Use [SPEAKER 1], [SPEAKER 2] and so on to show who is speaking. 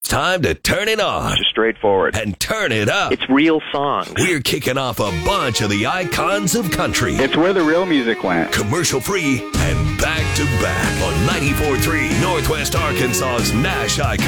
[SPEAKER 1] It's time to turn it on
[SPEAKER 2] Just straightforward.
[SPEAKER 1] and turn it up.
[SPEAKER 2] It's real songs.
[SPEAKER 1] We're kicking off a bunch of the icons of country.
[SPEAKER 3] It's where the real music went.
[SPEAKER 1] Commercial free and back to back on 94.3 Northwest Arkansas's Nash Icon.